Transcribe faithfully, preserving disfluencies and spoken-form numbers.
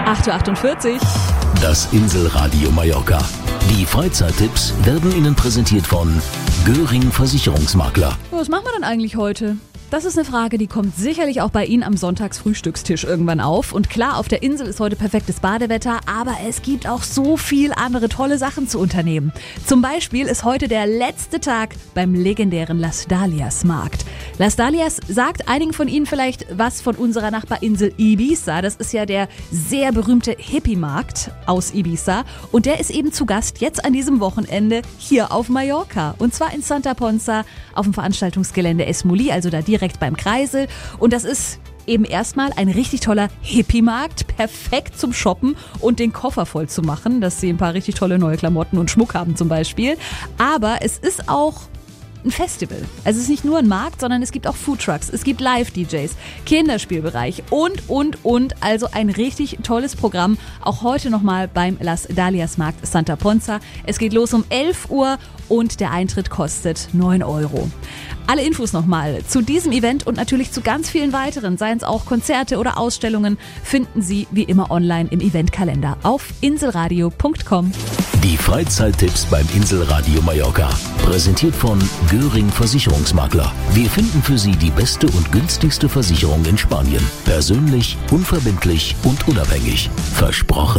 acht Uhr achtundvierzig. Das Inselradio Mallorca. Die Freizeittipps werden Ihnen präsentiert von Göring Versicherungsmakler. Was machen wir denn eigentlich heute? Das ist eine Frage, die kommt sicherlich auch bei Ihnen am Sonntagsfrühstückstisch irgendwann auf. Und klar, auf der Insel ist heute perfektes Badewetter, aber es gibt auch so viel andere tolle Sachen zu unternehmen. Zum Beispiel ist heute der letzte Tag beim legendären Las Dalias Markt. Las Dalias sagt einigen von Ihnen vielleicht was von unserer Nachbarinsel Ibiza. Das ist ja der sehr berühmte Hippie-Markt aus Ibiza. Und der ist eben zu Gast jetzt an diesem Wochenende hier auf Mallorca. Und zwar in Santa Ponsa auf dem Veranstaltungsgelände Esmolí, also da direkt beim Kreisel. Und das ist eben erstmal ein richtig toller Hippie-Markt, perfekt zum Shoppen und den Koffer voll zu machen, dass Sie ein paar richtig tolle neue Klamotten und Schmuck haben zum Beispiel. Aber es ist auch ein Festival. Also es ist nicht nur ein Markt, sondern es gibt auch Foodtrucks, es gibt Live-D Js, Kinderspielbereich und, und, und. Also ein richtig tolles Programm. Auch heute nochmal beim Las Dalias Markt Santa Ponsa. Es geht los um elf Uhr und der Eintritt kostet neun Euro. Alle Infos nochmal zu diesem Event und natürlich zu ganz vielen weiteren, seien es auch Konzerte oder Ausstellungen, finden Sie wie immer online im Eventkalender auf inselradio punkt com. Die Freizeittipps beim Inselradio Mallorca. Präsentiert von Göring Versicherungsmakler. Wir finden für Sie die beste und günstigste Versicherung in Spanien. Persönlich, unverbindlich und unabhängig. Versprochen.